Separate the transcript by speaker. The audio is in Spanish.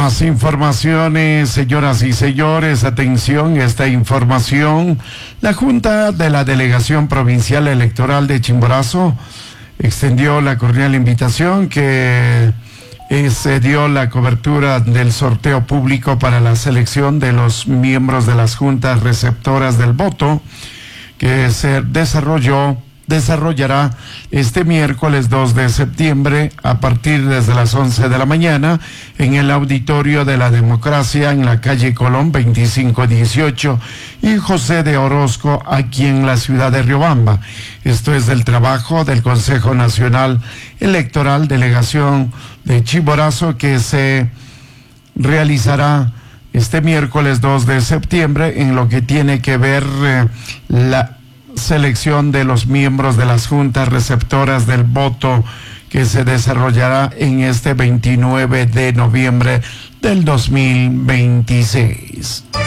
Speaker 1: Más informaciones, señoras y señores, atención, esta información. La Junta de la Delegación Provincial Electoral de Chimborazo extendió la cordial invitación que se dio la cobertura del sorteo público para la selección de los miembros de las juntas receptoras del voto, que se desarrollará este miércoles 2 de septiembre a partir desde las 11 de la mañana en el Auditorio de la Democracia en la calle Colón 2518 y José de Orozco, aquí en la ciudad de Riobamba. Esto es del trabajo del Consejo Nacional Electoral Delegación de Chimborazo, que se realizará este miércoles 2 de septiembre en lo que tiene que ver la selección de los miembros de las juntas receptoras del voto, que se desarrollará en este 29 de noviembre del 2026.